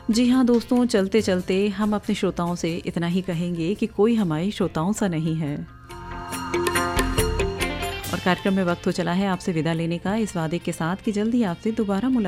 जी हाँ दोस्तों, चलते चलते हम अपने श्रोताओं से इतना ही कहेंगे कि कोई हमारे श्रोताओं सा नहीं है। और कार्यक्रम में वक्त हो चला है आपसे विदा लेने का, इस वादे के साथ कि जल्दी आपसे दोबारा मुलाकात